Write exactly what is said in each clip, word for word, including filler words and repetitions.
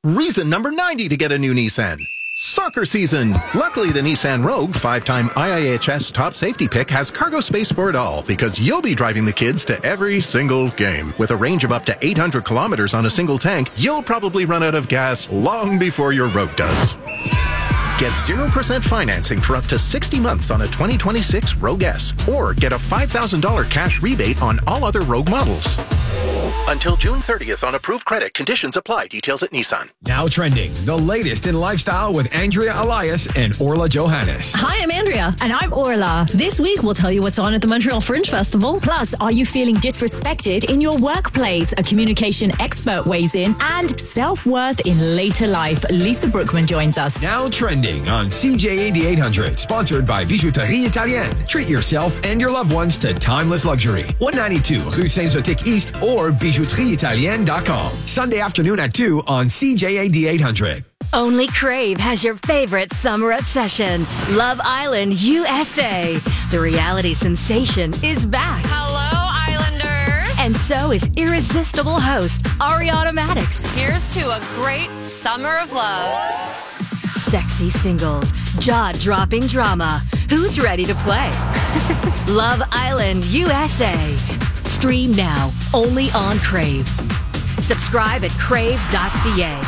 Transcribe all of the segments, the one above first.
Reason number ninety to get a new Nissan. Soccer season. Luckily, the Nissan Rogue, five-time I I H S top safety pick, has cargo space for it all because you'll be driving the kids to every single game. With a range of up to eight hundred kilometers on a single tank, you'll probably run out of gas long before your Rogue does. Get zero percent financing for up to sixty months on a twenty twenty-six Rogue S, or get a five thousand dollars cash rebate on all other Rogue models. Until June thirtieth on approved credit. Conditions apply. Details at Nissan. Now trending, the latest in lifestyle with Andrea Elias and Orla Johannes. Hi, I'm Andrea. And I'm Orla. This week, we'll tell you what's on at the Montreal Fringe Festival. Plus, are you feeling disrespected in your workplace? A communication expert weighs in. And self-worth in later life. Lisa Brookman joins us. Now trending on C J A D eight hundred. Sponsored by Bijouterie Italienne. Treat yourself and your loved ones to timeless luxury. one ninety-two Rue Saint-Zotique East or bijouterie italienne dot com. Sunday afternoon at two on C J A D eight hundred. Only Crave has your favorite summer obsession, Love Island U S A. The reality sensation is back. Hello, Islanders. And so is irresistible host Ariana Maddox. Here's to a great summer of love. Sexy singles, jaw-dropping drama. Who's ready to play? Love Island U S A. Stream now, only on Crave. Subscribe at crave dot c a.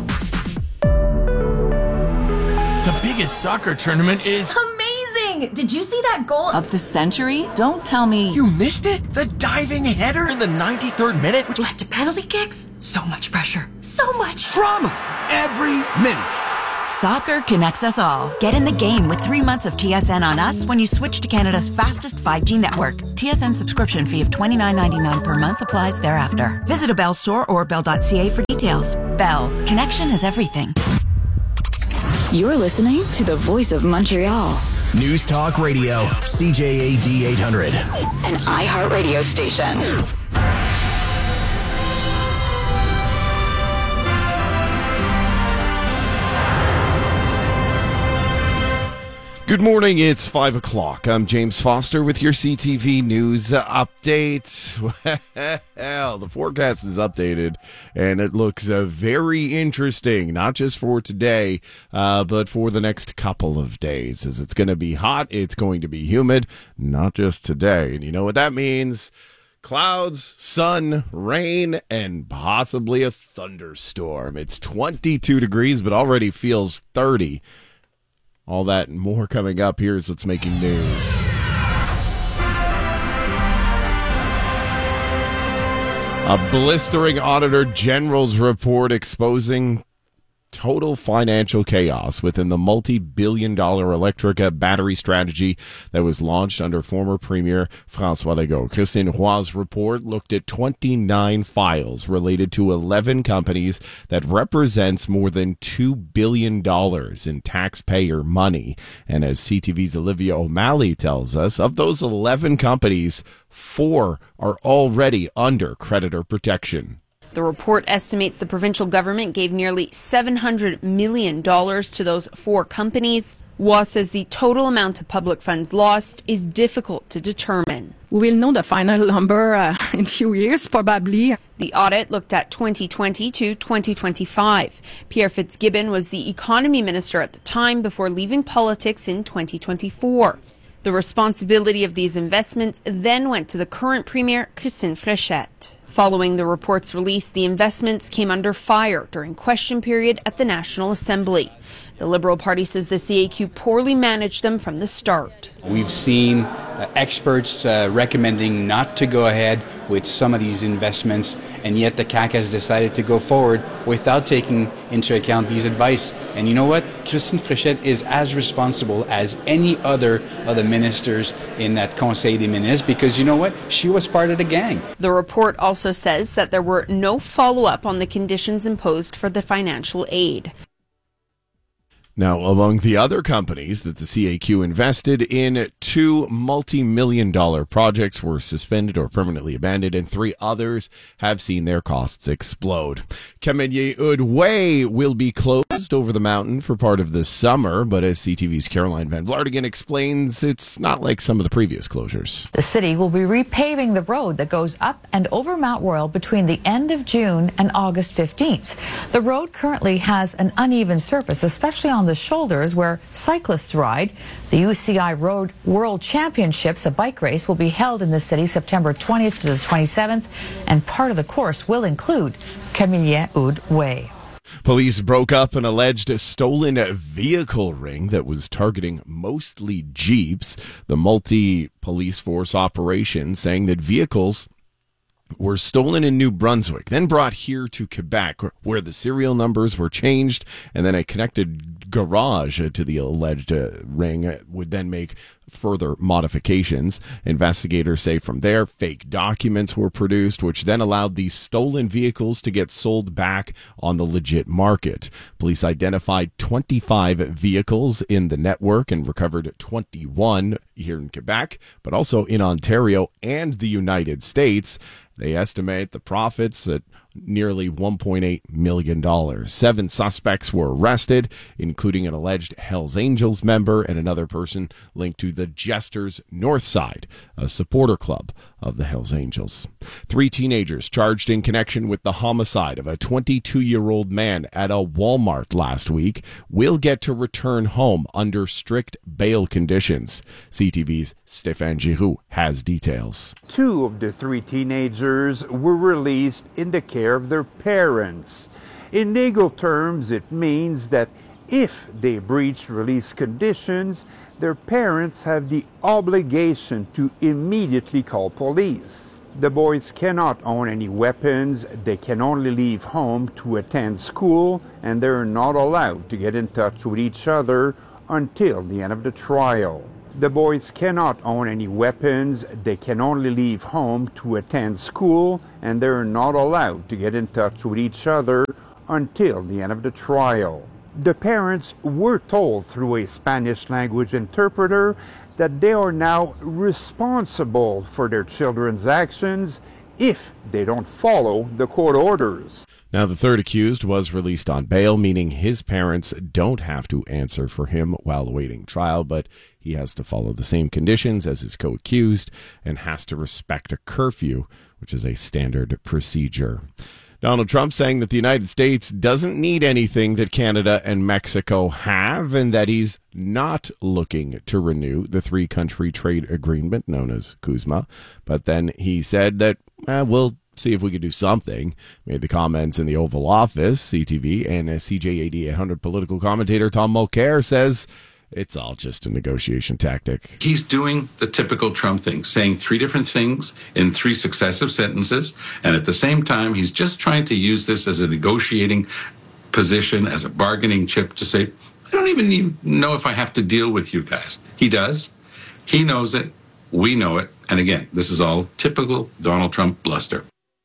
The biggest soccer tournament is amazing! Did you see that goal of the century? Don't tell me you missed it. The diving header in the ninety-third minute, which led to penalty kicks. So much pressure. So much drama every minute. Soccer connects us all. Get in the game with three months of T S N on us when you switch to Canada's fastest five G network. T S N subscription fee of twenty-nine ninety-nine per month applies thereafter. Visit a Bell store or bell dot c a for details. Bell. Connection is everything. You're listening to the Voice of Montreal. News Talk Radio, C J A D eight hundred. An iHeartRadio station. Good morning, it's five o'clock. I'm James Foster with your C T V News update. Well, the forecast is updated, and it looks uh, very interesting, not just for today, uh, but for the next couple of days. As it's going to be hot, it's going to be humid, not just today. And you know what that means? Clouds, sun, rain, and possibly a thunderstorm. It's twenty-two degrees, but already feels thirty. All that and more coming up. Here's what's making news. A blistering Auditor General's report exposing total financial chaos within the multi-billion dollar electric battery strategy that was launched under former Premier François Legault. Christine Roy's report looked at twenty-nine files related to eleven companies that represents more than two billion dollars in taxpayer money. And as C T V's Olivia O'Malley tells us, of those eleven companies, four are already under creditor protection. The report estimates the provincial government gave nearly seven hundred million dollars to those four companies. Roy says the total amount of public funds lost is difficult to determine. We will know the final number uh, in a few years, probably. The audit looked at twenty twenty to twenty twenty-five. Pierre Fitzgibbon was the economy minister at the time before leaving politics in twenty twenty-four. The responsibility of these investments then went to the current premier, Christine Fréchette. Following the report's release, the investments came under fire during question period at the National Assembly. The Liberal Party says the C A Q poorly managed them from the start. We've seen uh, experts uh, recommending not to go ahead with some of these investments, and yet the C A Q has decided to go forward without taking into account these advice. And you know what? Christine Fréchette is as responsible as any other of the ministers in that Conseil des Ministres, because you know what? She was part of the gang. The report also says that there were no follow-up on the conditions imposed for the financial aid. Now, among the other companies that the C A Q invested in, two multi-million dollar projects were suspended or permanently abandoned, and three others have seen their costs explode. Camelier-Hood Way will be closed over the mountain for part of the summer, but as C T V's Caroline Van Vlartigan explains, it's not like some of the previous closures. The city will be repaving the road that goes up and over Mount Royal between the end of June and August fifteenth. The road currently has an uneven surface, especially on the shoulders where cyclists ride. The U C I Road World Championships, a bike race, will be held in the city September twentieth to the twenty-seventh, and part of the course will include Camelier-Hood Way. Police broke up an alleged stolen vehicle ring that was targeting mostly Jeeps. The multi-police force operation saying that vehicles were stolen in New Brunswick, then brought here to Quebec, where the serial numbers were changed, and then a connected garage to the alleged uh, ring would then make further modifications. Investigators say from there, fake documents were produced, which then allowed these stolen vehicles to get sold back on the legit market. Police identified twenty-five vehicles in the network and recovered twenty-one here in Quebec, but also in Ontario and the United States. They estimate the profits at nearly one point eight million dollars. Seven suspects were arrested, including an alleged Hells Angels member and another person linked to the Jesters Northside, a supporter club of the Hells Angels. Three teenagers charged in connection with the homicide of a twenty-two-year-old man at a Walmart last week will get to return home under strict bail conditions. C T V's Stéphane Giroux has details. Two of the three teenagers were released in the care of their parents. In legal terms, it means that if they breach release conditions, their parents have the obligation to immediately call police. The boys cannot own any weapons, they can only leave home to attend school, and they're not allowed to get in touch with each other until the end of the trial. The boys cannot own any weapons, they can only leave home to attend school, and they're not allowed to get in touch with each other until the end of the trial. The parents were told through a Spanish language interpreter that they are now responsible for their children's actions if they don't follow the court orders. Now, the third accused was released on bail, meaning his parents don't have to answer for him while awaiting trial, but he has to follow the same conditions as his co-accused and has to respect a curfew, which is a standard procedure. Donald Trump saying that the United States doesn't need anything that Canada and Mexico have, and that he's not looking to renew the three-country trade agreement known as CUSMA. But then he said that, eh, we'll see if we can do something. Made the comments in the Oval Office, C T V, and as C J A D eight hundred political commentator Tom Mulcair says it's all just a negotiation tactic. He's doing the typical Trump thing, saying three different things in three successive sentences, and at the same time, he's just trying to use this as a negotiating position, as a bargaining chip to say, I don't even need, know if I have to deal with you guys. He does. He knows it. We know it. And again, this is all typical Donald Trump bluster.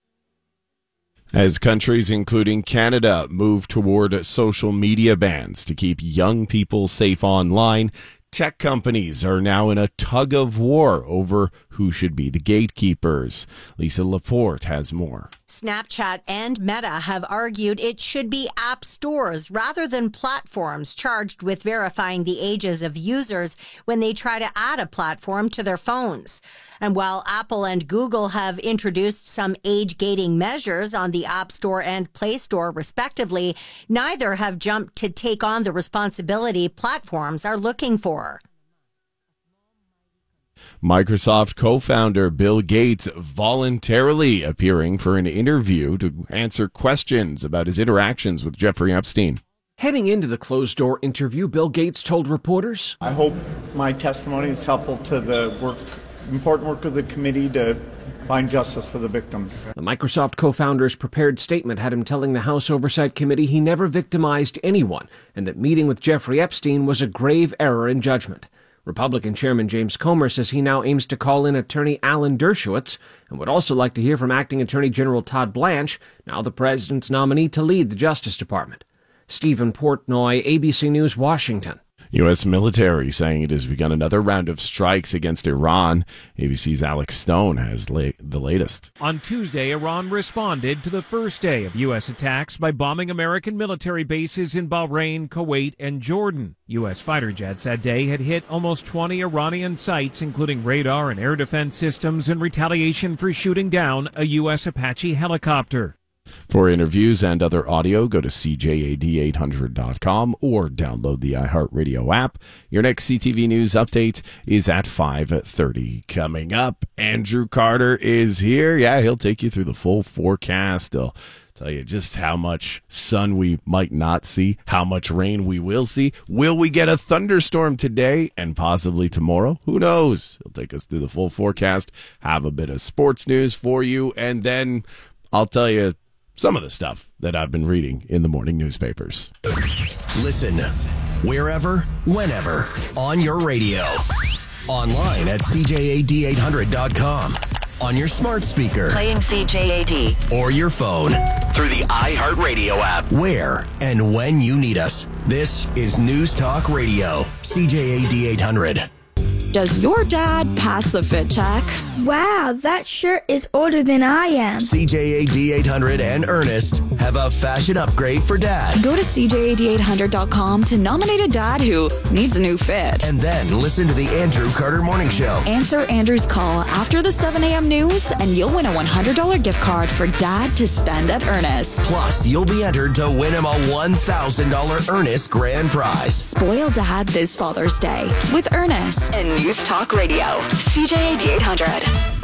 As countries, including Canada, move toward social media bans to keep young people safe online, tech companies are now in a tug of war over who should be the gatekeepers. Lisa Laporte has more. Snapchat and Meta have argued it should be app stores rather than platforms charged with verifying the ages of users when they try to add a platform to their phones. And while Apple and Google have introduced some age gating measures on the App Store and Play Store, respectively, neither have jumped to take on the responsibility platforms are looking for. Microsoft co-founder Bill Gates voluntarily appearing for an interview to answer questions about his interactions with Jeffrey Epstein. Heading into the closed-door interview, Bill Gates told reporters, I hope my testimony is helpful to the work, important work of the committee to find justice for the victims. The Microsoft co-founder's prepared statement had him telling the House Oversight Committee he never victimized anyone and that meeting with Jeffrey Epstein was a grave error in judgment. Republican Chairman James Comer says he now aims to call in attorney Alan Dershowitz and would also like to hear from acting Attorney General Todd Blanche, now the president's nominee to lead the Justice Department. Stephen Portnoy, A B C News, Washington. U S military saying it has begun another round of strikes against Iran. A B C's Alex Stone has la- the latest. On Tuesday, Iran responded to the first day of U S attacks by bombing American military bases in Bahrain, Kuwait, and Jordan. U S fighter jets that day had hit almost twenty Iranian sites, including radar and air defense systems, in retaliation for shooting down a U S Apache helicopter. For interviews and other audio, go to C J A D eight hundred dot com or download the iHeartRadio app. Your next C T V News update is at five thirty. Coming up, Andrew Carter is here. Yeah, he'll take you through the full forecast. He'll tell you just how much sun we might not see, how much rain we will see. Will we get a thunderstorm today and possibly tomorrow? Who knows? He'll take us through the full forecast, have a bit of sports news for you, and then I'll tell you some of the stuff that I've been reading in the morning newspapers. Listen wherever, whenever, on your radio. Online at C J A D eight hundred dot com. On your smart speaker. Playing C J A D. Or your phone. Through the iHeartRadio app. Where and when you need us. This is News Talk Radio. C J A D eight hundred. Does your dad pass the fit check? Wow, that shirt is older than I am. C J A D eight hundred and Ernest have a fashion upgrade for dad. Go to C J A D eight hundred dot com to nominate a dad who needs a new fit. And then listen to the Andrew Carter Morning Show. Answer Andrew's call after the seven a.m. news and you'll win a one hundred dollars gift card for dad to spend at Ernest. Plus, you'll be entered to win him a one thousand dollars Ernest grand prize. Spoil dad this Father's Day with Ernest. And News Talk Radio, C J A D eight hundred.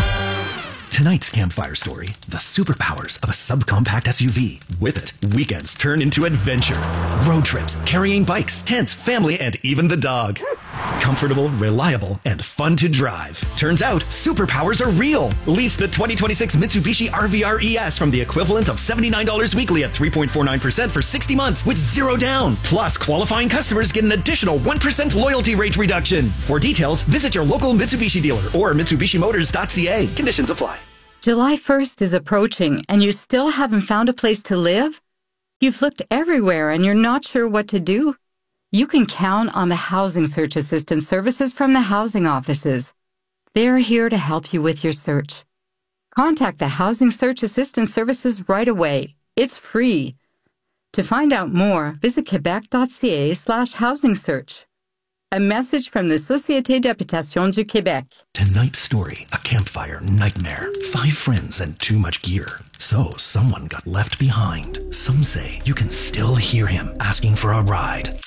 Tonight's campfire story, the superpowers of a subcompact S U V. With it, weekends turn into adventure. Road trips, carrying bikes, tents, family, and even the dog. Comfortable, reliable, and fun to drive. Turns out, superpowers are real. Lease the twenty twenty-six Mitsubishi R V R E S from the equivalent of seventy-nine dollars weekly at three point four nine percent for sixty months with zero down. Plus, qualifying customers get an additional one percent loyalty rate reduction. For details, visit your local Mitsubishi dealer or Mitsubishi Motors dot C A. Conditions apply. July first is approaching and you still haven't found a place to live? You've looked everywhere and you're not sure what to do? You can count on the Housing Search Assistance services from the housing offices. They're here to help you with your search. Contact the Housing Search Assistance services right away. It's free. To find out more, visit quebec dot c a slash housing search. A message from the Société d'Habitation du Québec. Tonight's story, a campfire nightmare. Five friends and too much gear. So someone got left behind. Some say you can still hear him asking for a ride.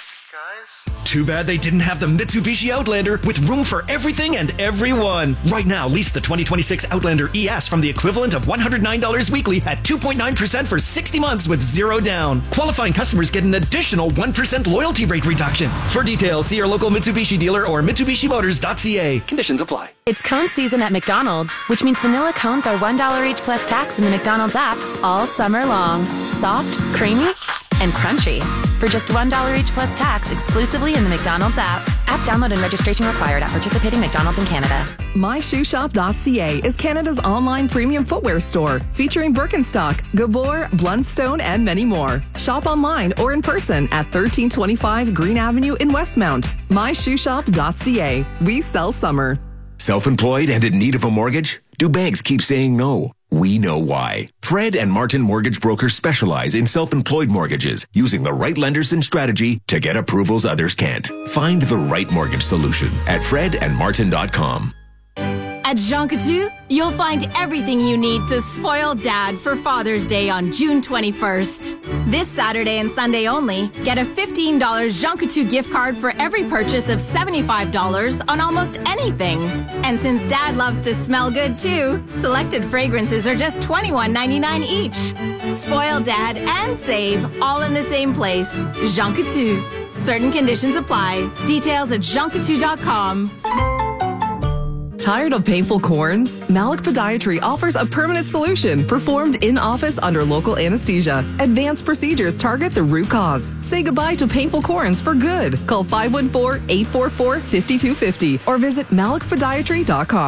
Too bad they didn't have the Mitsubishi Outlander with room for everything and everyone. Right now, lease the twenty twenty-six Outlander E S from the equivalent of one hundred nine dollars weekly at two point nine percent for sixty months with zero down. Qualifying customers get an additional one percent loyalty rate reduction. For details, see your local Mitsubishi dealer or Mitsubishi Motors dot C A. Conditions apply. It's cone season at McDonald's, which means vanilla cones are one dollar each plus tax in the McDonald's app all summer long. Soft, creamy, and crunchy. For just one dollar each plus tax exclusively in the McDonald's app. App download and registration required at participating McDonald's in Canada. my shoe shop dot c a is Canada's online premium footwear store featuring Birkenstock, Gabor, Blundstone, and many more. Shop online or in person at thirteen twenty-five Green Avenue in Westmount. my shoe shop dot c a. We sell summer. Self-employed and in need of a mortgage? Do banks keep saying no? We know why. Fred and Martin Mortgage Brokers specialize in self-employed mortgages, using the right lenders and strategy to get approvals others can't. Find the right mortgage solution at fred and martin dot com. At Jean Coutu, you'll find everything you need to spoil Dad for Father's Day on June twenty-first. This Saturday and Sunday only, get a fifteen dollars Jean Coutu gift card for every purchase of seventy-five dollars on almost anything. And since Dad loves to smell good too, selected fragrances are just twenty-one ninety-nine each. Spoil Dad and save all in the same place. Jean Coutu. Certain conditions apply. Details at jean coutu dot com. Tired of painful corns? Malik Podiatry offers a permanent solution performed in-office under local anesthesia. Advanced procedures target the root cause. Say goodbye to painful corns for good. Call five one four, eight four four, five two five zero or visit malik podiatry dot com.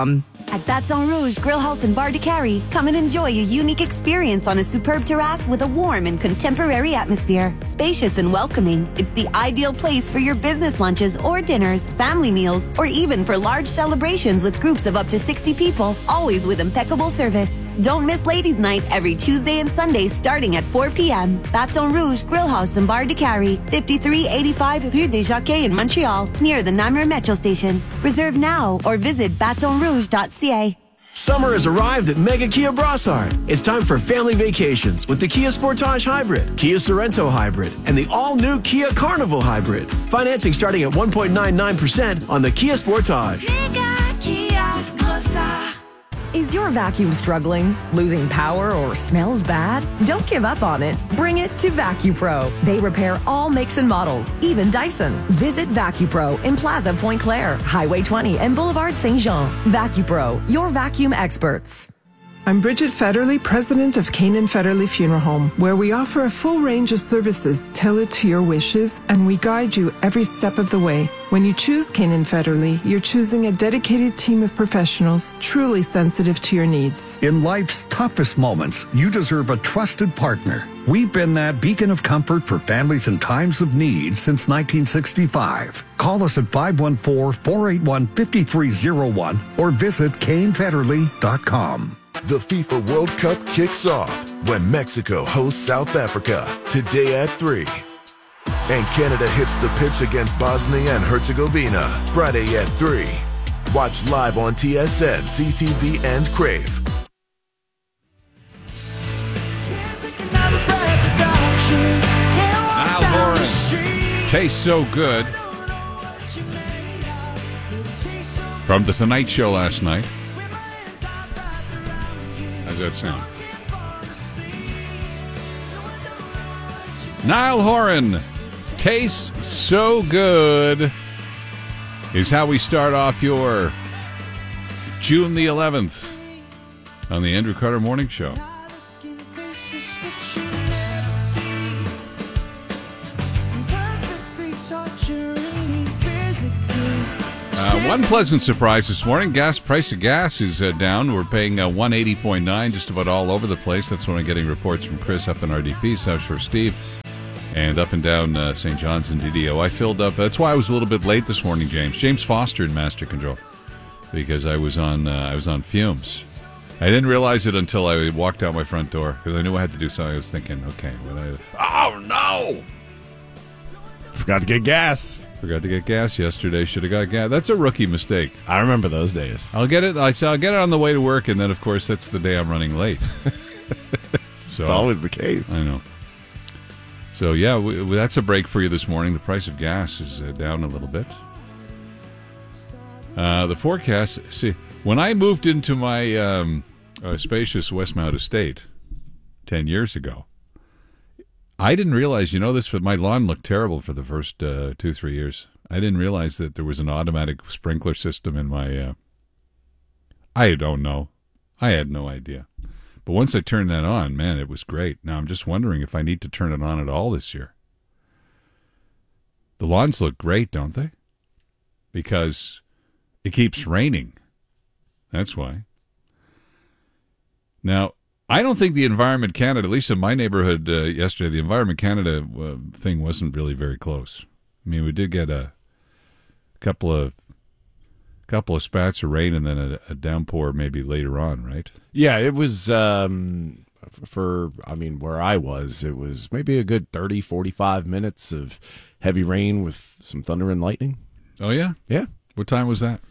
At Baton Rouge Grill House and Bar de Cary, come and enjoy a unique experience on a superb terrace with a warm and contemporary atmosphere. Spacious and welcoming, it's the ideal place for your business lunches or dinners, family meals, or even for large celebrations with groups of up to sixty people, always with impeccable service. Don't miss Ladies' Night every Tuesday and Sunday starting at four p.m. Baton Rouge Grill House and Bar de Cary, fifty-three eighty-five Rue des Jacquets in Montreal, near the Namur Metro Station. Reserve now or visit baton rouge dot c a. Summer has arrived at Mega Kia Brossard. It's time for family vacations with the Kia Sportage Hybrid, Kia Sorento Hybrid, and the all-new Kia Carnival Hybrid. Financing starting at one point nine nine percent on the Kia Sportage. Mega Kia Brossard. Is your vacuum struggling, losing power, or smells bad? Don't give up on it. Bring it to VacuPro. They repair all makes and models, even Dyson. Visit VacuPro in Plaza Point Claire, Highway twenty, and Boulevard Saint Jean. VacuPro, your vacuum experts. I'm Bridget Federley, president of Canaan Federley Funeral Home, where we offer a full range of services tailored to your wishes, and we guide you every step of the way. When you choose Canaan Federley, you're choosing a dedicated team of professionals truly sensitive to your needs. In life's toughest moments, you deserve a trusted partner. We've been that beacon of comfort for families in times of need since nineteen sixty-five. Call us at five one four, four eight one, five three zero one or visit Kane Federley dot com. The FIFA World Cup kicks off when Mexico hosts South Africa today at three. And Canada hits the pitch against Bosnia and Herzegovina Friday at three. Watch live on T S N, C T V, and Crave. Niall Horan, Tastes So Good. From The Tonight Show last night. How's that sound? Niall Horan, Tastes So Good, is how we start off your June the eleventh on the Andrew Carter Morning Show. Uh, one pleasant surprise this morning: gas price of gas is uh, down. We're paying uh, one eighty point nine just about all over the place. That's when I'm getting reports from Chris up in R D P, South Shore Steve, and up and down uh, Saint John's and D D O. I filled up. That's why I was a little bit late this morning, James. James Foster in Master Control, because I was on uh, I was on fumes. I didn't realize it until I walked out my front door because I knew I had to do something. I was thinking, okay, when I oh no. Forgot to get gas. Forgot to get gas yesterday. Should have got gas. That's a rookie mistake. I remember those days. I'll get it. I I'll get it on the way to work, and then of course that's the day I'm running late. So, it's always the case. I know. So yeah, we, that's a break for you this morning. The price of gas is uh, down a little bit. Uh, the forecast. See, when I moved into my um, uh, spacious Westmount estate ten years ago, I didn't realize, you know, this, my lawn looked terrible for the first uh, two, three years. I didn't realize that there was an automatic sprinkler system in my, uh, I don't know. I had no idea. But once I turned that on, man, it was great. Now I'm just wondering if I need to turn it on at all this year. The lawns look great, don't they? Because it keeps raining. That's why. Now, I don't think the Environment Canada, at least in my neighborhood uh, yesterday, the Environment Canada uh, thing wasn't really very close. I mean, we did get a couple of couple of spats of rain and then a, a downpour maybe later on, right? Yeah, it was, um, for, I mean, where I was, it was maybe a good thirty, forty-five minutes of heavy rain with some thunder and lightning. Oh, yeah? Yeah. What time was that?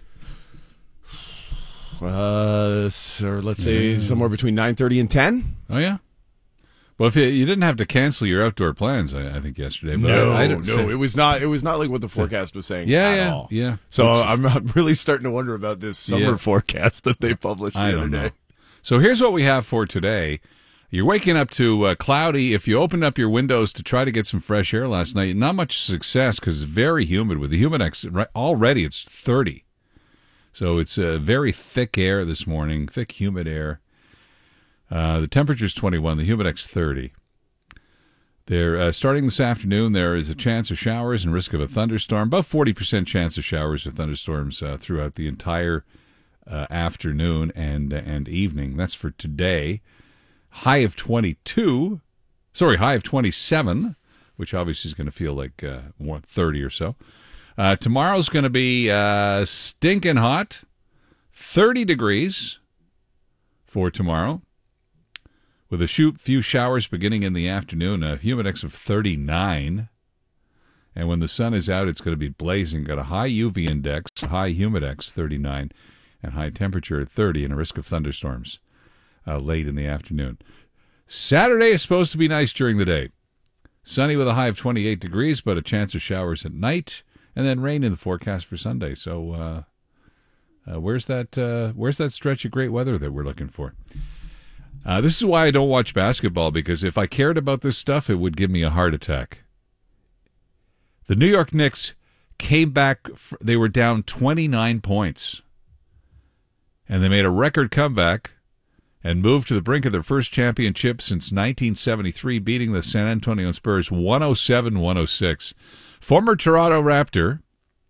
Uh, so let's say somewhere between nine thirty and ten. Oh, yeah? Well, if you, you didn't have to cancel your outdoor plans, I, I think yesterday. But no, I, I didn't no, say, it was not. It was not like what the forecast was saying. Yeah, at yeah, all. yeah. So Which, I'm, I'm really starting to wonder about this summer yeah. forecast that they published the I other don't know. day. So here's what we have for today. You're waking up to uh, cloudy. If you opened up your windows to try to get some fresh air last night, not much success because it's very humid. With the Humidex, right, already it's thirty. So it's a uh, very thick air this morning, thick, humid air. Uh, the temperature's twenty-one, the Humidex thirty. They're, uh, starting this afternoon, there is a chance of showers and risk of a thunderstorm, about forty percent chance of showers or thunderstorms uh, throughout the entire uh, afternoon and and evening. That's for today. High of twenty-two. Sorry, high of twenty-seven, which obviously is going to feel like uh, what, thirty or so. Uh, tomorrow's going to be uh, stinking hot, thirty degrees for tomorrow, with a few showers beginning in the afternoon, a humidex of thirty-nine. And when the sun is out, it's going to be blazing. Got a high U V index, high humidex, thirty-nine, and high temperature at thirty, and a risk of thunderstorms uh, late in the afternoon. Saturday is supposed to be nice during the day. Sunny with a high of twenty-eight degrees, but a chance of showers at night, and then rain in the forecast for Sunday. So uh, uh, where's that uh, where's that stretch of great weather that we're looking for? Uh, this is why I don't watch basketball, because if I cared about this stuff, it would give me a heart attack. The New York Knicks came back. They were down twenty-nine points, and they made a record comeback and moved to the brink of their first championship since nineteen seventy-three, beating the San Antonio Spurs one oh seven one oh six. Former Toronto Raptor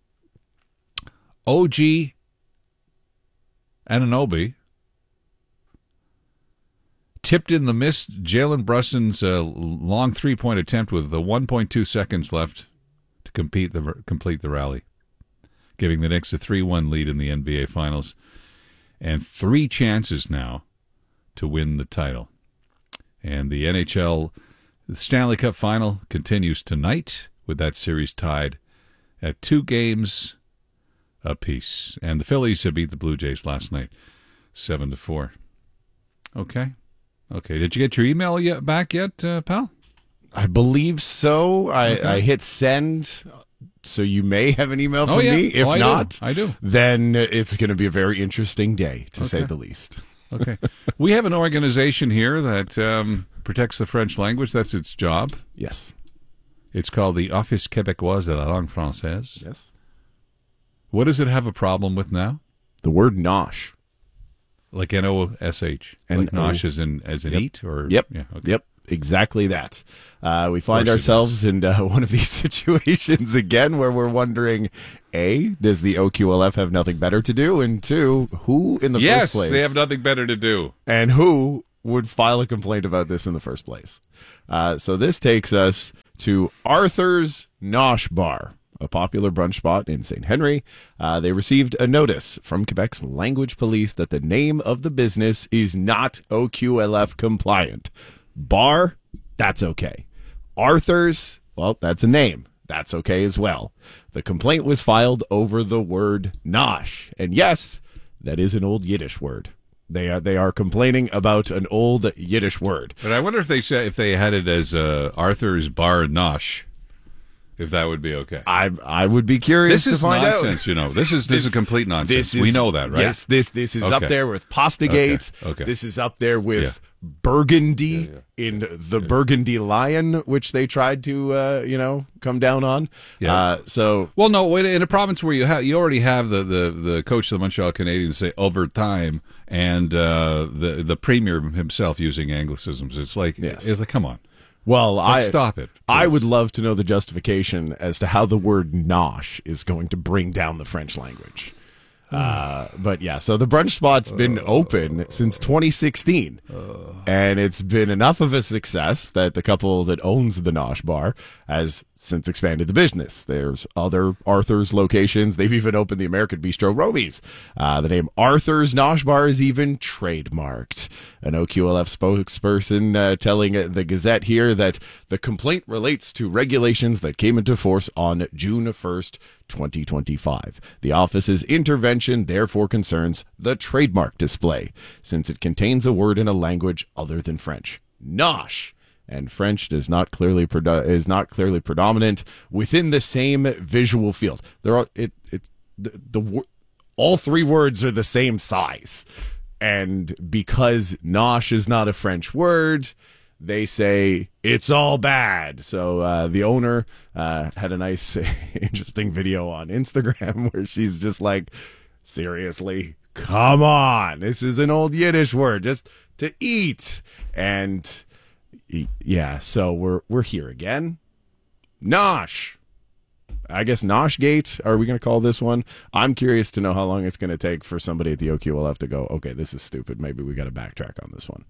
O G Anunoby tipped in the missed Jalen Brunson's uh, long three-point attempt with the one point two seconds left to compete the, complete the rally, giving the Knicks a three one lead in the N B A Finals and three chances now to win the title. And the N H L the Stanley Cup Final continues tonight with that series tied at two games apiece. And the Phillies beat the Blue Jays last night, seven to four. Okay. Okay. Did you get your email yet, back yet, uh, pal? I believe so. I, Okay. I hit send, so you may have an email from Oh, yeah. me. If Oh, I do. not, I do. then it's going to be a very interesting day, to say Okay. the least. Okay. We have an organization here that um, protects the French language. That's its job. Yes. It's called the Office Québécoise de la Langue Française. Yes. What does it have a problem with now? The word nosh. Like N O S H. Like nosh as in, as in Yep. eat? Or Yep. Yeah, okay. Yep. Exactly that. Uh, we find Of course it ourselves in uh, one of these situations again where we're wondering, A, does the O Q L F have nothing better to do? And two, who in the yes, first place? they have nothing better to do. And who would file a complaint about this in the first place? Uh, so this takes us to Arthur's Nosh Bar, a popular brunch spot in Saint Henry. Uh, they received a notice from Quebec's language police that the name of the business is not O Q L F compliant. Bar, that's okay. Arthur's, well, that's a name. That's okay as well. The complaint was filed over the word nosh. And yes, that is an old Yiddish word. They are they are complaining about an old Yiddish word. But I wonder if they said if they had it as uh, Arthur's Bar Nosh, if that would be okay. I I would be curious This is to find nonsense, out. you know. This is this, is complete nonsense. This is- we know that, right? Yes, this this is up Okay. there with Pastagate. Okay, okay. This is up there with Yeah. Burgundy in the Burgundy Lion, which they tried to uh, you know come down on. Yeah. Uh, so Well, no, wait, in a province where you have you already have the, the, the coach of the Montreal Canadiens say overtime and uh, the the premier himself using anglicisms. It's like it's like come on. Well, Like, I stop it. I would love to know the justification as to how the word nosh is going to bring down the French language. Uh, but yeah, so the brunch spot's been open since twenty sixteen, and it's been enough of a success that the couple that owns the Nosh Bar has since expanded the business. There's other Arthur's locations. They've even opened the American Bistro Romies. Uh, the name Arthur's Nosh Bar is even trademarked. An O Q L F spokesperson uh, telling the Gazette here that the complaint relates to regulations that came into force on June first, twenty twenty-five. The office's intervention therefore concerns the trademark display, since it contains a word in a language other than French. Nosh. And French does not clearly predo- is not clearly predominant within the same visual field. There are it it's the, the wo- all three words are the same size, and because nosh is not a French word, they say it's all bad. So uh, the owner uh, had a nice, interesting video on Instagram where she's just like, seriously, come on, this is an old Yiddish word, just to eat. And yeah, so we're we're here again. Nosh. I guess Noshgate, are we going to call this one? I'm curious to know how long it's going to take for somebody at the O Q L F to go, okay, this is stupid. Maybe we got to backtrack on this one.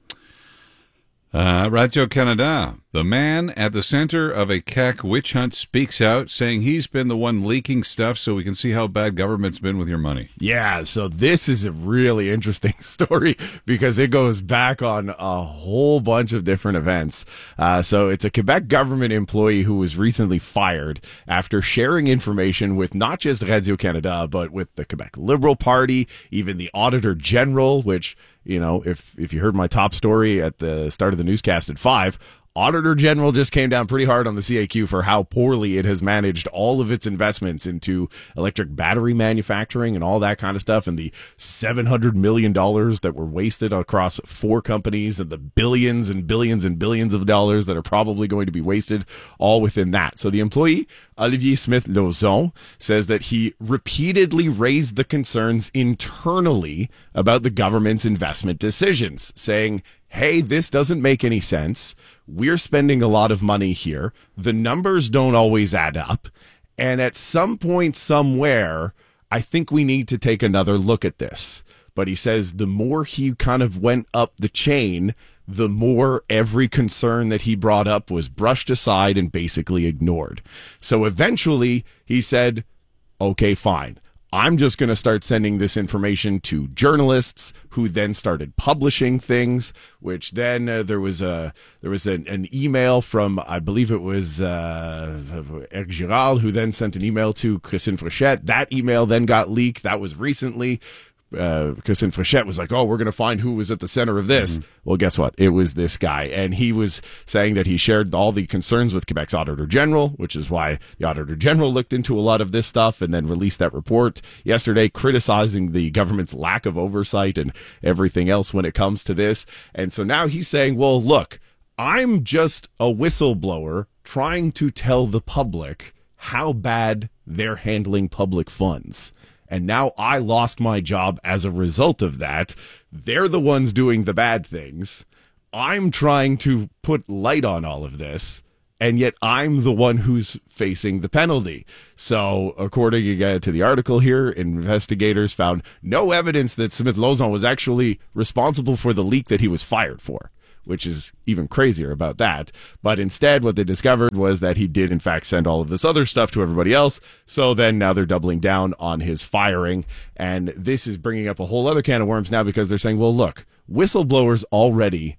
Uh, Radio-Canada, the man at the center of a C A Q witch hunt speaks out, saying he's been the one leaking stuff so we can see how bad government's been with your money. Yeah, so this is a really interesting story because it goes back on a whole bunch of different events. Uh, so it's a Quebec government employee who was recently fired after sharing information with not just Radio-Canada, but with the Quebec Liberal Party, even the Auditor General, which... You know, if if you heard my top story at the start of the newscast at five, Auditor General just came down pretty hard on the C A Q for how poorly it has managed all of its investments into electric battery manufacturing and all that kind of stuff, and the seven hundred million dollars that were wasted across four companies, and the billions and billions and billions of dollars that are probably going to be wasted all within that. So the employee, Olivier Smith-Lauzon, says that he repeatedly raised the concerns internally about the government's investment decisions, saying, hey, this doesn't make any sense. We're spending a lot of money here. The numbers don't always add up. And at some point somewhere, I think we need to take another look at this. But he says the more he kind of went up the chain, the more every concern that he brought up was brushed aside and basically ignored. So eventually he said, okay, fine. I'm just going to start sending this information to journalists who then started publishing things, which then uh, there was a there was an, an email from, I believe it was uh, Eric Girard, who then sent an email to Christine Frechette. That email then got leaked. That was recently. Uh, Christine Frechette was like, oh, we're going to find who was at the center of this. Mm-hmm. Well, guess what? It was this guy. And he was saying that he shared all the concerns with Quebec's Auditor General, which is why the Auditor General looked into a lot of this stuff and then released that report yesterday criticizing the government's lack of oversight and everything else when it comes to this. And so now he's saying, well, look, I'm just a whistleblower trying to tell the public how bad they're handling public funds. And now I lost my job as a result of that. They're the ones doing the bad things. I'm trying to put light on all of this, and yet I'm the one who's facing the penalty. So, according again to the article here, investigators found no evidence that Smith-Lauzon was actually responsible for the leak that he was fired for, which is even crazier about that. But instead, what they discovered was that he did, in fact, send all of this other stuff to everybody else. So then now they're doubling down on his firing. And this is bringing up a whole other can of worms now because they're saying, well, look, whistleblowers already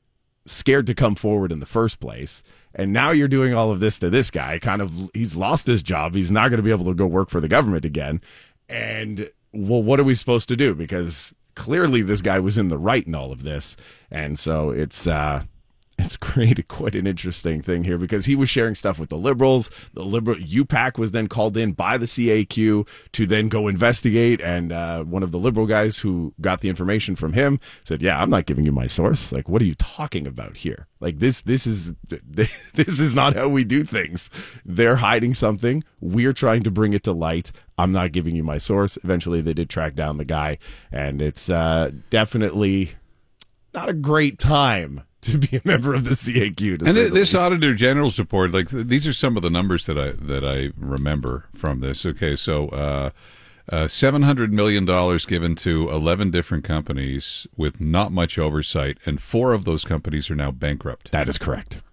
scared to come forward in the first place. And now you're doing all of this to this guy. Kind of, he's lost his job. He's not going to be able to go work for the government again. And, well, what are we supposed to do? Because clearly this guy was in the right in all of this. And so it's uh, it's created quite an interesting thing here because he was sharing stuff with the Liberals. The Liberal U PAC was then called in by the C A Q to then go investigate. And uh, one of the Liberal guys who got the information from him said, yeah, I'm not giving you my source. Like, what are you talking about here? Like, this this is this is not how we do things. They're hiding something. We're trying to bring it to light. I'm not giving you my source. Eventually, they did track down the guy. And it's uh, definitely not a great time to be a member of the C A Q. And th- this Auditor General's report, like th- these are some of the numbers that I that I remember from this. Okay, so uh, uh, seven hundred million dollars given to eleven different companies with not much oversight, and four of those companies are now bankrupt. That is correct.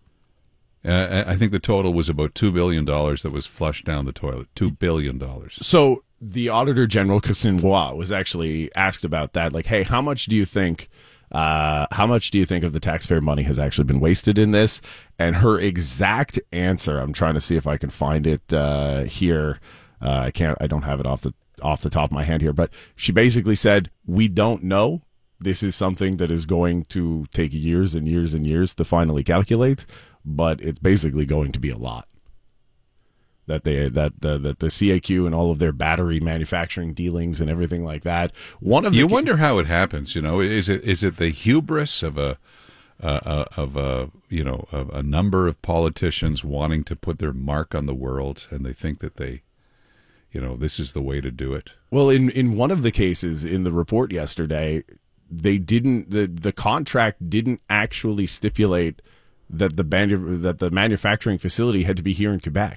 Uh, I think the total was about two billion dollars that was flushed down the toilet. two billion dollars. So the Auditor General, Christine Roy, was actually asked about that. Like, hey, how much do you think... Uh, how much do you think of the taxpayer money has actually been wasted in this? And her exact answer, I'm trying to see if I can find it uh, here. Uh, I can't, I don't have it off the off the top of my hand here, but she basically said, we don't know. This is something that is going to take years and years and years to finally calculate, but it's basically going to be a lot. That they that the that the C A Q and all of their battery manufacturing dealings and everything like that. One of the you wonder how it happens. You know, is it is it the hubris of a uh, of a you know of a number of politicians wanting to put their mark on the world, and they think that they, you know, this is the way to do it. Well, in in one of the cases in the report yesterday, they didn't the the contract didn't actually stipulate that the band, that the manufacturing facility had to be here in Quebec.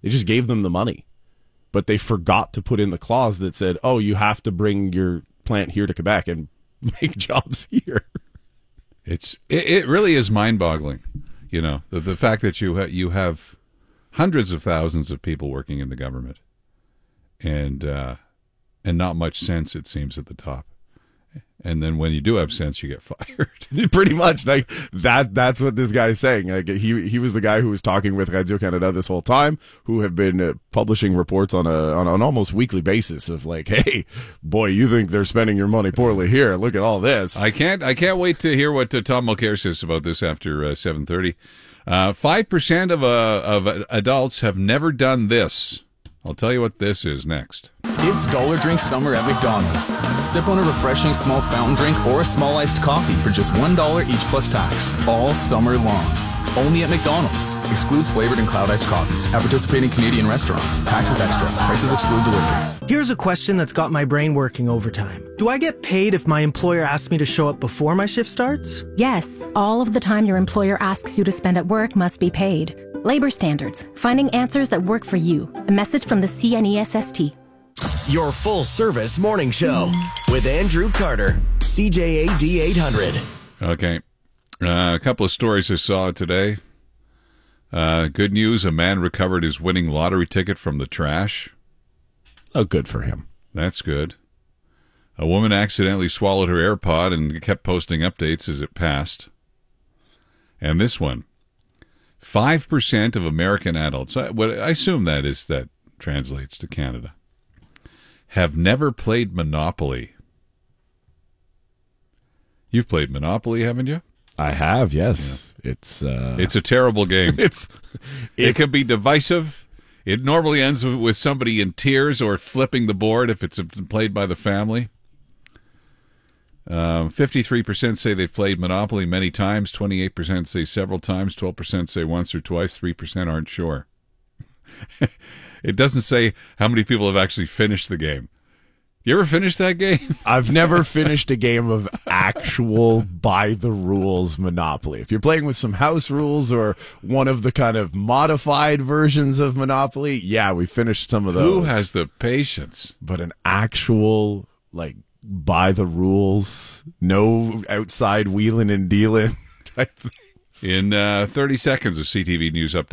They just gave them the money. But they forgot to put in the clause that said, oh, you have to bring your plant here to Quebec and make jobs here. It's it, it really is mind-boggling, you know, the, the fact that you ha- you have hundreds of thousands of people working in the government, and uh, and not much sense, it seems, at the top. And then when you do have sense, you get fired. Pretty much, like that. That's what this guy's saying. Like he he was the guy who was talking with Radio Canada this whole time, who have been uh, publishing reports on a on an almost weekly basis of like, hey, boy, you think they're spending your money poorly here? Look at all this. I can't I can't wait to hear what uh, Tom Mulcair says about this after uh, seven thirty. Uh, Five percent of uh, of adults have never done this. I'll tell you what this is next. It's Dollar Drink Summer at McDonald's. Sip on a refreshing small fountain drink or a small iced coffee for just one dollar each plus tax, all summer long. Only at McDonald's. Excludes flavored and cloud iced coffees at participating Canadian restaurants. Taxes extra. Prices exclude delivery. Here's a question that's got my brain working overtime. Do I get paid if my employer asks me to show up before my shift starts? Yes, all of the time your employer asks you to spend at work must be paid. Labor standards. Finding answers that work for you. A message from the C N E S S T. Your full service morning show with Andrew Carter, C J A D eight hundred. Okay. Uh, a couple of stories I saw today. Uh, good news, a man recovered his winning lottery ticket from the trash. Oh, good for him. That's good. A woman accidentally swallowed her AirPod and kept posting updates as it passed. And this one. five percent of American adults, what I assume that is, that translates to Canada, have never played Monopoly. You've played Monopoly, haven't you? I have, yes. Yeah. It's uh, it's a terrible game. it's it, it can be divisive. It normally ends with somebody in tears or flipping the board if it's played by the family. Um, fifty-three percent say they've played Monopoly many times, twenty-eight percent say several times, twelve percent say once or twice, three percent aren't sure. It doesn't say how many people have actually finished the game. You ever finished that game? I've never finished a game of actual by-the-rules Monopoly. If you're playing with some house rules or one of the kind of modified versions of Monopoly, yeah, we finished some of those. Who has the patience? But an actual, like, by-the-rules, no outside wheeling and dealing type things. In uh, thirty seconds, a C T V News update.